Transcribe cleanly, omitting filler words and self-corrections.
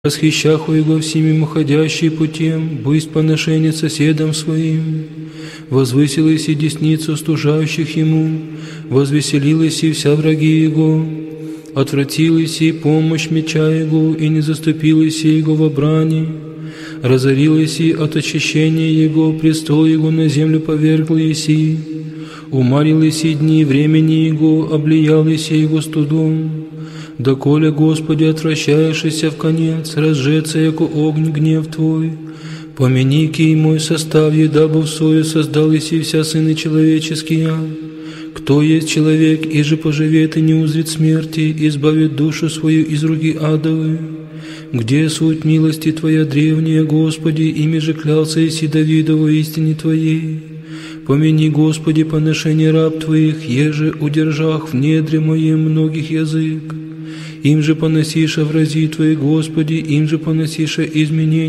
Восхищаху его всеми уходящий путем, бысть поношение соседам своим. Возвысилась и десница стужающих ему, возвеселилась и вся враги его. Отвратилась и помощь меча его, и не заступилась его во брани. Разорилась и от очищения его, престол его на землю повергл еси. Умарились и дни времени его, облиялись его студом. Доколе, Господи, отвращаешься в конец, разжеться, яко огонь гнев Твой. Помяни-ки и мой составе, дабы в сою создались и вся сыны человеческие. Кто есть человек, и же поживет и не узрит смерти, избавит душу свою из руки адовой. Где суть милости Твоя древняя, Господи, ими же клялся еси Давидову истине Твоей. Помяни, Господи, поношение раб Твоих, еже удержах в недре моем многих язык. Им же поносиша врази Твои, Господи, им же поносиша изменения